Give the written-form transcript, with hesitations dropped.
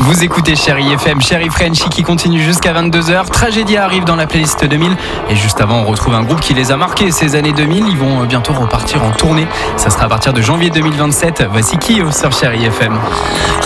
Vous écoutez Chérie FM, Chérie Frenchy qui continue jusqu'à 22h. Tragédie arrive dans la playlist 2000. Et juste avant, on retrouve un groupe qui les a marqués ces années 2000. Ils vont bientôt repartir en tournée. Ça sera à partir de janvier 2027. Voici Kyo sur Chérie FM.